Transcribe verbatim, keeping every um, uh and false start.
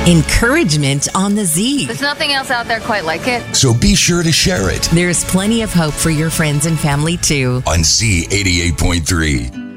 Encouragement on the Z. There's nothing else out there quite like it. So be sure to share it There's plenty of hope for your friends and family, too. on Z eighty-eight point three.